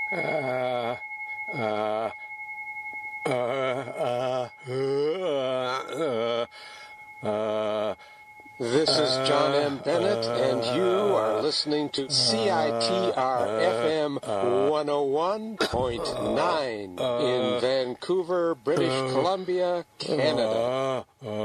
Uh, uh, This is John M. Bennett, and you are listening to CITR FM 101.9 in Vancouver, British Columbia, Canada.